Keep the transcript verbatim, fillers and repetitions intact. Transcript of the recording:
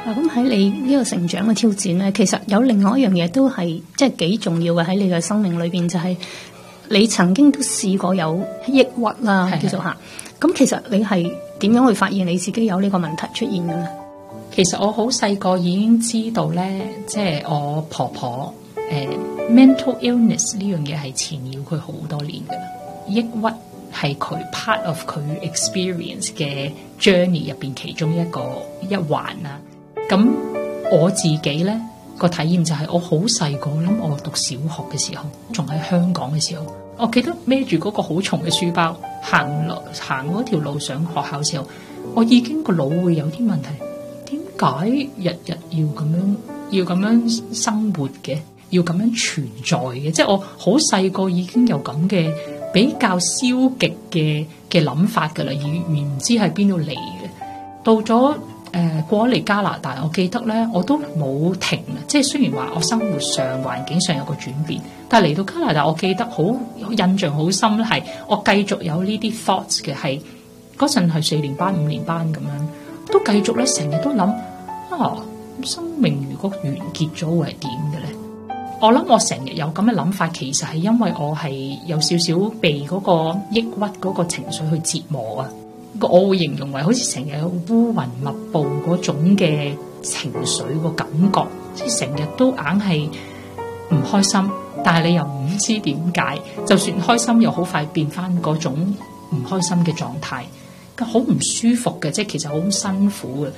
咁喺你呢個成長嘅挑戰咧，其實有另外一樣嘢都係即係幾重要嘅喺你嘅生命裏邊，就係、是、你曾經都試過有抑鬱啦，叫做嚇。咁其實你係點樣去發現你自己有呢個問題出現嘅咧？ 其實我好細個已經知道咧，即係我婆婆誒、呃、mental illness 呢樣嘢係纏繞佢好多年㗎啦，抑鬱係佢 part of 佢 experience 嘅 journey 入邊其中一個一環啦。咁我自己咧個體驗就係我好細個，諗我讀小學嘅時候，仲喺香港嘅時候，我記得孭住嗰個好重嘅書包行落行嗰條路上學校嘅時候，我已經個腦會有啲問題。點解日日要咁樣要咁樣生活嘅，要咁樣存在嘅？即係我好細個已經有咁嘅比較消極嘅嘅諗法㗎啦，而唔知係邊度嚟嘅。到咗誒、呃、過咗嚟加拿大，我記得咧我都冇停啊！即係雖然話我生活上環境上有個轉變，但係嚟到加拿大，我記得好印象好深咧，係我繼續有呢啲 thoughts 嘅，係嗰陣係四年班五年班咁樣，都繼續咧成日都諗啊，生命如果完結咗會係點嘅咧？我諗我成日有咁嘅諗法，其實係因為我係有少少被嗰個抑鬱嗰個情緒去折磨啊！我會形容為好似成日有烏雲密布嗰種嘅情緒個感覺，即係成日都硬係唔開心，但係你又唔知點解，就算開心又好快變翻嗰種唔開心嘅狀態，好唔舒服嘅，即係其實好辛苦嘅。